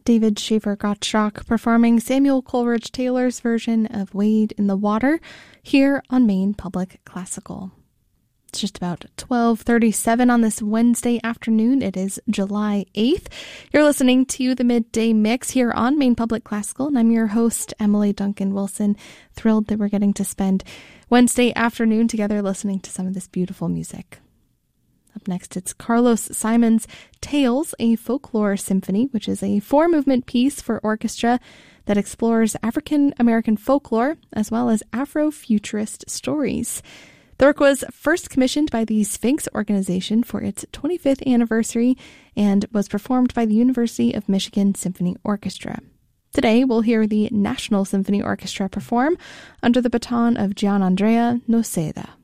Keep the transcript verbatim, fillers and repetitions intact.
David Shaver Gottschalk performing Samuel Coleridge Taylor's version of Wade in the Water here on Maine Public Classical. It's just about twelve thirty-seven on this Wednesday afternoon. It is July eighth. You're listening to the Midday Mix here on Maine Public Classical, and I'm your host, Emily Duncan Wilson. Thrilled that we're getting to spend Wednesday afternoon together listening to some of this beautiful music. Up next, it's Carlos Simon's Tales, a Folklore Symphony, which is a four-movement piece for orchestra that explores African-American folklore as well as Afrofuturist stories. The work was first commissioned by the Sphinx Organization for its twenty-fifth anniversary and was performed by the University of Michigan Symphony Orchestra. Today, we'll hear the National Symphony Orchestra perform under the baton of Gianandrea Noseda.